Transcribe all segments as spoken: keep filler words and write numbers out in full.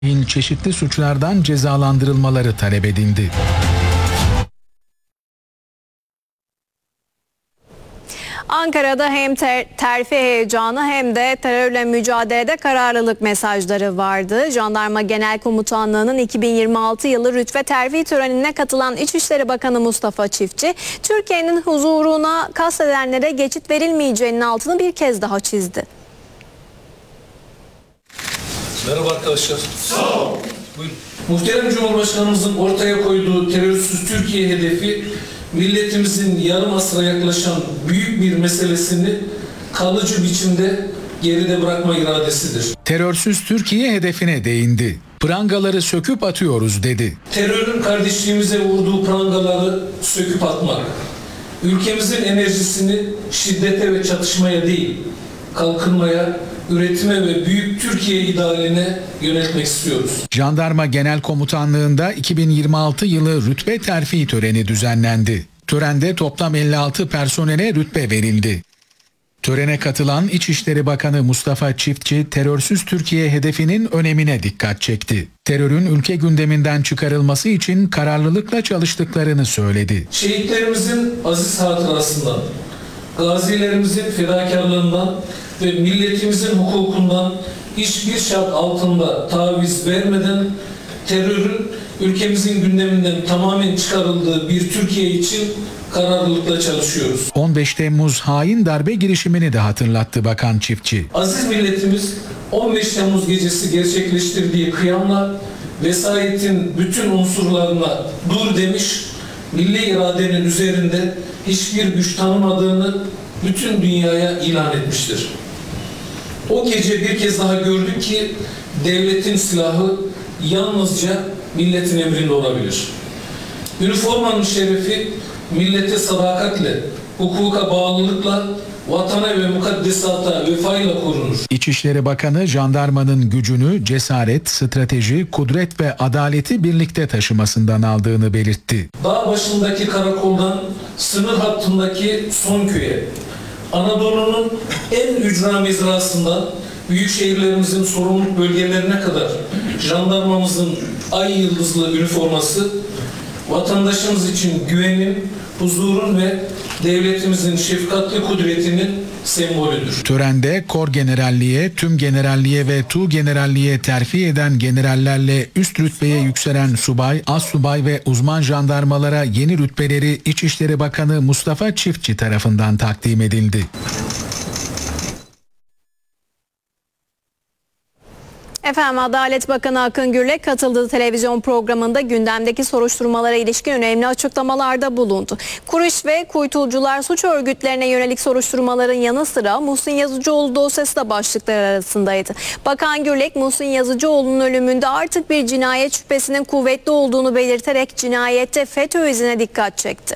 çeşitli suçlardan cezalandırılmaları talep edildi. Ankara'da hem ter terfi heyecanı hem de terörle mücadelede kararlılık mesajları vardı. Jandarma Genel Komutanlığı'nın iki bin yirmi altı yılı rütbe terfi törenine katılan İçişleri Bakanı Mustafa Çiftçi, Türkiye'nin huzuruna kastedenlere geçit verilmeyeceğinin altını bir kez daha çizdi. Merhaba arkadaşlar. Sağ ol. Buyurun. Muhterem Cumhurbaşkanımızın ortaya koyduğu terörsüz Türkiye hedefi, milletimizin yarım asra yaklaşan büyük bir meselesini kalıcı biçimde geride bırakma iradesidir. Terörsüz Türkiye hedefine değindi. Prangaları söküp atıyoruz dedi. Terörün kardeşliğimize vurduğu prangaları söküp atmak, ülkemizin enerjisini şiddete ve çatışmaya değil, kalkınmaya, üretime ve büyük Türkiye idealine yöneltmek istiyoruz. Jandarma Genel Komutanlığı'nda iki bin yirmi altı yılı rütbe terfi töreni düzenlendi. Törende toplam elli altı personele rütbe verildi. Törene katılan İçişleri Bakanı Mustafa Çiftçi, terörsüz Türkiye hedefinin önemine dikkat çekti. Terörün ülke gündeminden çıkarılması için kararlılıkla çalıştıklarını söyledi. Şehitlerimizin aziz hatırasından, gazilerimizin fedakarlığından ve milletimizin hukukundan hiçbir şart altında taviz vermeden terörün ülkemizin gündeminden tamamen çıkarıldığı bir Türkiye için kararlılıkla çalışıyoruz. on beş Temmuz hain darbe girişimini de hatırlattı Bakan Çiftçi. Aziz milletimiz on beş Temmuz gecesi gerçekleştirdiği kıyamla vesayetin bütün unsurlarına dur demiş, milli iradenin üzerinde hiçbir güç tanımadığını bütün dünyaya ilan etmiştir. O gece bir kez daha gördük ki devletin silahı yalnızca milletin emrinde olabilir. Üniformanın şerefi millete sadakatle, hukuka bağlılıkla, vatana ve mukaddesata vefayla korunur. İçişleri Bakanı jandarmanın gücünü cesaret, strateji, kudret ve adaleti birlikte taşımasından aldığını belirtti. Dağ başındaki karakoldan sınır hattındaki son köye, Anadolu'nun en ücra mezrasından büyük şehirlerimizin sorumluluk bölgelerine kadar jandarmamızın ay yıldızlı üniforması vatandaşımız için güvenin, huzurun ve devletimizin şefkatli kudretinin sembolüdür. Törende Kor Generalliğe, Tüm Generalliğe ve Tu Generalliğe terfi eden generallerle üst rütbeye yükselen subay, assubay ve uzman jandarmalara yeni rütbeleri İçişleri Bakanı Mustafa Çiftçi tarafından takdim edildi. Efendim, Adalet Bakanı Akın Gürlek katıldığı televizyon programında gündemdeki soruşturmalara ilişkin önemli açıklamalarda bulundu. Kuruş ve kuytucular suç örgütlerine yönelik soruşturmaların yanı sıra Muhsin Yazıcıoğlu dosyası da başlıklar arasındaydı. Bakan Gürlek, Muhsin Yazıcıoğlu'nun ölümünde artık bir cinayet şüphesinin kuvvetli olduğunu belirterek cinayette FETÖ izine dikkat çekti.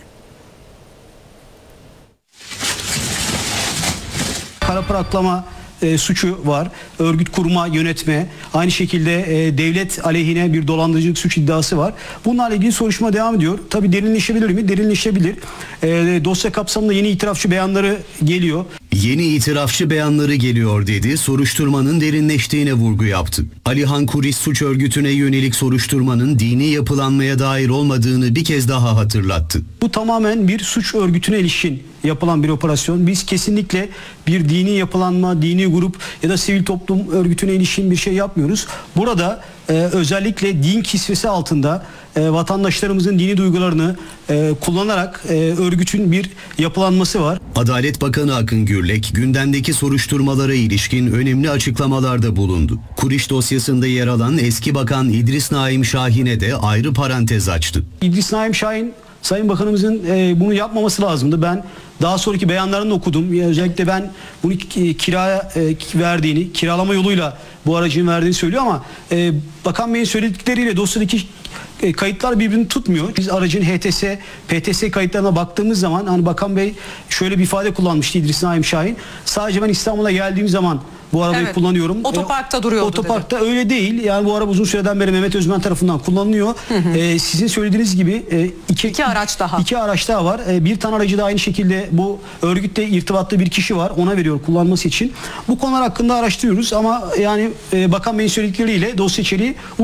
Kara para aklama E, suçu var. Örgüt kurma, yönetme, aynı şekilde e, devlet aleyhine bir dolandırıcılık suç iddiası var. Bunlarla ilgili soruşturma devam ediyor. Tabii derinleşebilir mi? Derinleşebilir. E, dosya kapsamında yeni itirafçı beyanları geliyor. Yeni itirafçı beyanları geliyor dedi, soruşturmanın derinleştiğine vurgu yaptı. Alihan Kuris suç örgütüne yönelik soruşturmanın dini yapılanmaya dair olmadığını bir kez daha hatırlattı. Bu tamamen bir suç örgütüne ilişkin yapılan bir operasyon. Biz kesinlikle bir dini yapılanma, dini grup ya da sivil toplum örgütüne ilişkin bir şey yapmıyoruz. Burada e, özellikle din kisvesi altında e, vatandaşlarımızın dini duygularını e, kullanarak e, örgütün bir yapılanması var. Adalet Bakanı Akın Gürlek gündemdeki soruşturmalara ilişkin önemli açıklamalarda bulundu. Kuriş dosyasında yer alan eski bakan İdris Naim Şahin'e de ayrı parantez açtı. İdris Naim Şahin, Sayın Bakanımızın e, bunu yapmaması lazımdı. Ben daha sonraki beyanlarını okudum. Ya, özellikle ben bunu kiraya e, verdiğini, kiralama yoluyla bu aracın verdiğini söylüyor ama e, Bakan Bey'in söyledikleriyle dosyadaki e, kayıtlar birbirini tutmuyor. Biz aracın H T S, P T S kayıtlarına baktığımız zaman hani Bakan Bey şöyle bir ifade kullanmıştı İdris Naim Şahin. Sadece ben İstanbul'a geldiğim zaman Bu arabayı Evet. kullanıyorum. Otoparkta E, duruyordu Otoparkta öyle değil. Yani bu araba uzun süreden beri Mehmet Özmen tarafından kullanılıyor. E, sizin söylediğiniz gibi e, iki, İki araç daha. iki araç daha var. E, bir tane aracı da aynı şekilde bu örgütte irtibatlı bir kişi var. Ona veriyor kullanması için. Bu konular hakkında araştırıyoruz ama yani e, Bakan Bey'in söyledikleriyle dosya içeriği